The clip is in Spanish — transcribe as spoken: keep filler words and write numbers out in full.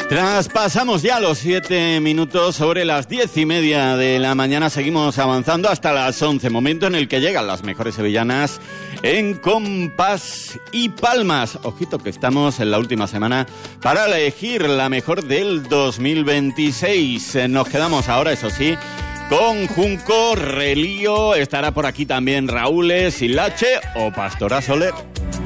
Traspasamos ya los siete minutos sobre las diez y media de la mañana. Seguimos avanzando hasta las once, momento en el que llegan las mejores sevillanas en compás y palmas. Ojito que estamos en la última semana para elegir la mejor del dos mil veintiséis. Nos quedamos ahora, eso sí, con Junco, Relío, estará por aquí también Raúl, Silache o Pastora Soler.